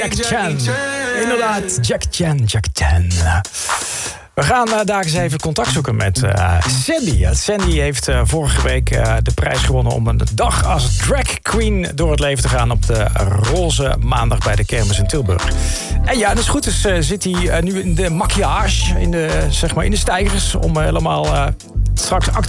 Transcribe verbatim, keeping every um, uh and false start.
Jackie Chan. Inderdaad, Jackie Chan, Jackie Chan. We gaan uh, daar eens even contact zoeken met uh, Sandy. Sandy heeft uh, vorige week uh, de prijs gewonnen om een dag als drag queen door het leven te gaan op de roze maandag bij de kermis in Tilburg. En ja, dus goed is, uh, zit hij uh, nu in de maquillage, in de, zeg maar in de stijgers, om uh, helemaal uh, straks acte